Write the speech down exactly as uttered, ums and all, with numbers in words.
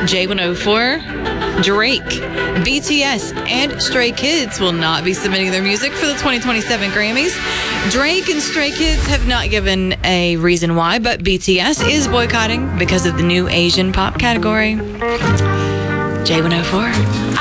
J one oh four, Drake, B T S, and Stray Kids will not be submitting their music for the twenty twenty-seven Grammys. Drake and Stray Kids have not given a reason why, but B T S is boycotting because of the new Asian pop category. J one oh four.